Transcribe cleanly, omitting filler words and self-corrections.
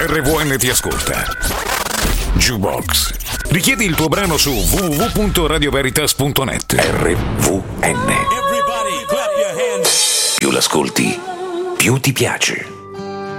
RVN ti ascolta. Jukebox. Richiedi il tuo brano su www.radioveritas.net. RVN. Più l'ascolti, più ti piace.